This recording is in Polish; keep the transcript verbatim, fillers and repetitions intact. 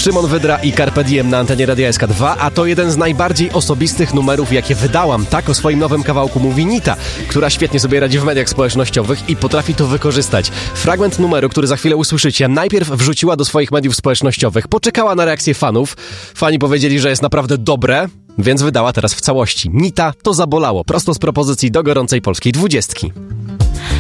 Szymon Wydra i Carpe Diem na antenie Radia S K dwa, a to jeden z najbardziej osobistych numerów, jakie wydałam. Tak o swoim nowym kawałku mówi Nita, która świetnie sobie radzi w mediach społecznościowych i potrafi to wykorzystać. Fragment numeru, który za chwilę usłyszycie, najpierw wrzuciła do swoich mediów społecznościowych, poczekała na reakcję fanów. Fani powiedzieli, że jest naprawdę dobre, więc wydała teraz w całości. Nita, to zabolało, prosto z propozycji do gorącej polskiej dwudziestki.